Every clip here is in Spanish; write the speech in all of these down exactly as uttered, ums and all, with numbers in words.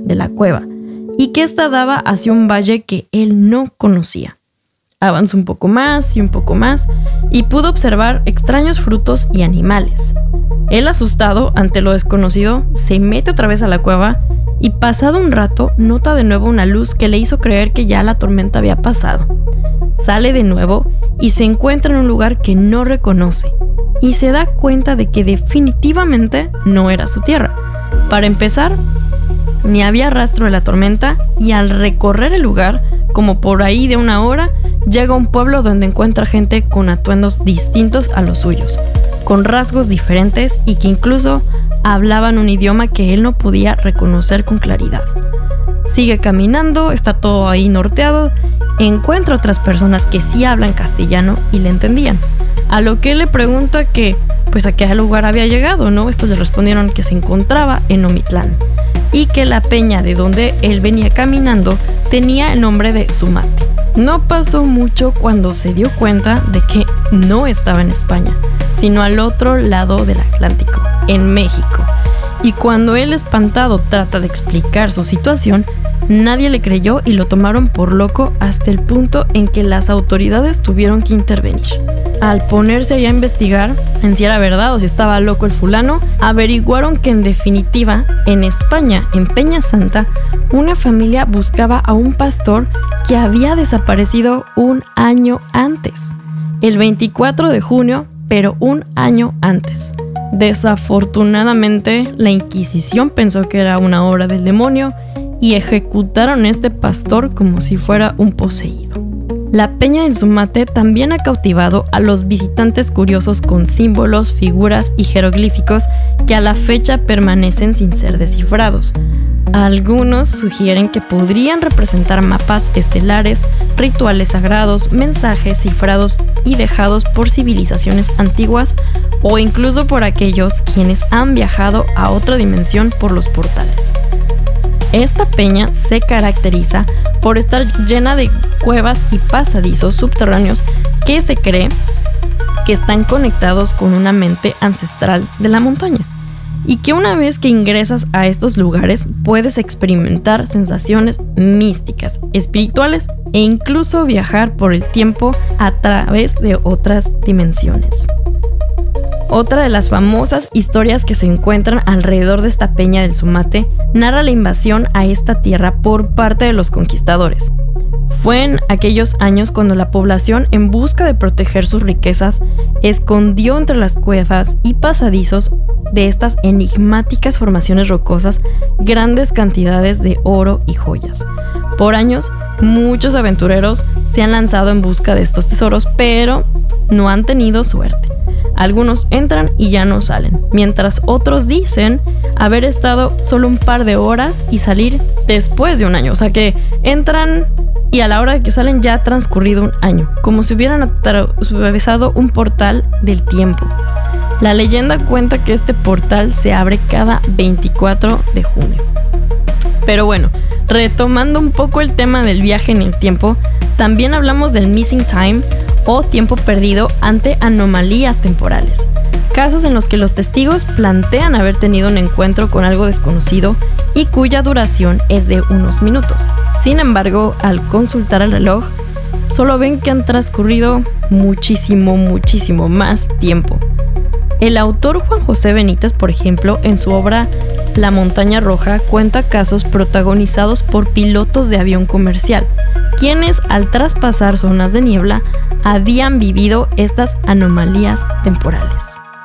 de la cueva y que ésta daba hacia un valle que él no conocía. Avanzó un poco más y un poco más y pudo observar extraños frutos y animales. Él, asustado ante lo desconocido, se mete otra vez a la cueva y pasado un rato nota de nuevo una luz que le hizo creer que ya la tormenta había pasado. Sale de nuevo y se encuentra en un lugar que no reconoce y se da cuenta de que definitivamente no era su tierra. Para empezar, ni había rastro de la tormenta y al recorrer el lugar, como por ahí de una hora, llega a un pueblo donde encuentra gente con atuendos distintos a los suyos, con rasgos diferentes y que incluso hablaban un idioma que él no podía reconocer con claridad. Sigue caminando, está todo ahí norteado, encuentra otras personas que sí hablan castellano y le entendían, a lo que él le pregunta que, pues a qué lugar había llegado, ¿no? Estos le respondieron que se encontraba en Omitlán y que la peña de donde él venía caminando tenía el nombre de Sumate. No pasó mucho cuando se dio cuenta de que no estaba en España, sino al otro lado del Atlántico, en México. Y cuando él, espantado, trata de explicar su situación, nadie le creyó y lo tomaron por loco hasta el punto en que las autoridades tuvieron que intervenir. Al ponerse ahí a investigar en si era verdad o si estaba loco el fulano, averiguaron que en definitiva, en España, en Peña Santa, una familia buscaba a un pastor que había desaparecido un año antes, el veinticuatro de junio, pero un año antes. Desafortunadamente, la Inquisición pensó que era una obra del demonio y ejecutaron a este pastor como si fuera un poseído. La Peña del Sumate también ha cautivado a los visitantes curiosos con símbolos, figuras y jeroglíficos que a la fecha permanecen sin ser descifrados. Algunos sugieren que podrían representar mapas estelares, rituales sagrados, mensajes cifrados y dejados por civilizaciones antiguas o incluso por aquellos quienes han viajado a otra dimensión por los portales. Esta peña se caracteriza por estar llena de cuevas y pasadizos subterráneos que se cree que están conectados con una mente ancestral de la montaña y que una vez que ingresas a estos lugares puedes experimentar sensaciones místicas, espirituales e incluso viajar por el tiempo a través de otras dimensiones. Otra de las famosas historias que se encuentran alrededor de esta peña del Sumate narra la invasión a esta tierra por parte de los conquistadores. Fue en aquellos años cuando la población, en busca de proteger sus riquezas, escondió entre las cuevas y pasadizos de estas enigmáticas formaciones rocosas grandes cantidades de oro y joyas. Por años, muchos aventureros se han lanzado en busca de estos tesoros, pero no han tenido suerte. Algunos entran y ya no salen, mientras otros dicen haber estado solo un par de horas y salir después de un año. O sea que entran y a la hora de que salen ya ha transcurrido un año, como si hubieran atravesado un portal del tiempo. La leyenda cuenta que este portal se abre cada veinticuatro de junio. Pero bueno, retomando un poco el tema del viaje en el tiempo, también hablamos del missing time o tiempo perdido ante anomalías temporales. Casos en los que los testigos plantean haber tenido un encuentro con algo desconocido y cuya duración es de unos minutos. Sin embargo, al consultar el reloj, solo ven que han transcurrido muchísimo, muchísimo más tiempo. El autor Juan José Benítez, por ejemplo, en su obra La Montaña Roja, cuenta casos protagonizados por pilotos de avión comercial, quienes al traspasar zonas de niebla habían vivido estas anomalías temporales.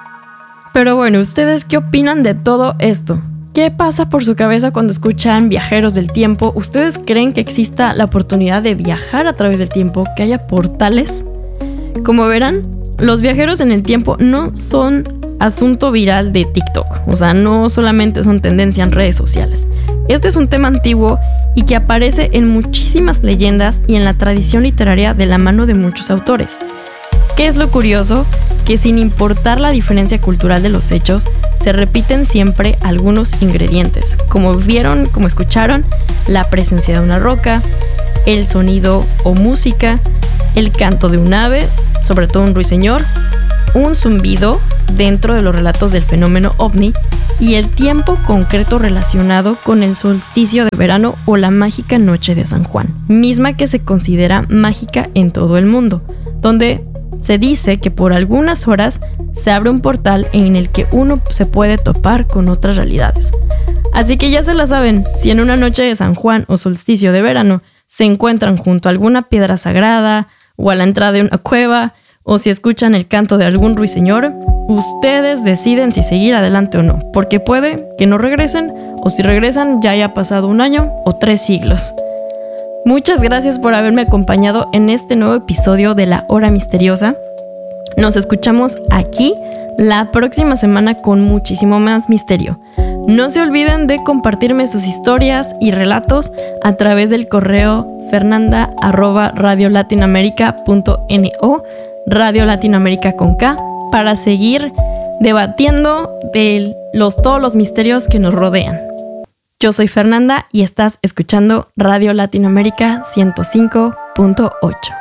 Pero bueno, ¿ustedes qué opinan de todo esto? ¿Qué pasa por su cabeza cuando escuchan viajeros del tiempo? ¿Ustedes creen que exista la oportunidad de viajar a través del tiempo, que haya portales? Como verán, los viajeros en el tiempo no son asunto viral de TikTok, o sea, no solamente son tendencia en redes sociales. Este es un tema antiguo y que aparece en muchísimas leyendas y en la tradición literaria de la mano de muchos autores. ¿Qué es lo curioso? Que sin importar la diferencia cultural de los hechos, se repiten siempre algunos ingredientes, como vieron, como escucharon, la presencia de una roca, el sonido o música, el canto de un ave, sobre todo un ruiseñor, un zumbido dentro de los relatos del fenómeno ovni y el tiempo concreto relacionado con el solsticio de verano o la mágica noche de San Juan, misma que se considera mágica en todo el mundo, donde se dice que por algunas horas se abre un portal en el que uno se puede topar con otras realidades. Así que ya se la saben, si en una noche de San Juan o solsticio de verano se encuentran junto a alguna piedra sagrada o a la entrada de una cueva, o si escuchan el canto de algún ruiseñor, ustedes deciden si seguir adelante o no, porque puede que no regresen, o si regresan ya haya pasado un año o tres siglos. Muchas gracias por haberme acompañado en este nuevo episodio de La Hora Misteriosa. Nos escuchamos aquí la próxima semana con muchísimo más misterio. No se olviden de compartirme sus historias y relatos a través del correo fernanda arroba radiolatinoamerica punto no, Radio Latinoamérica con K, para seguir debatiendo de los, todos los misterios que nos rodean. Yo soy Fernanda y estás escuchando Radio Latinoamérica ciento cinco punto ocho.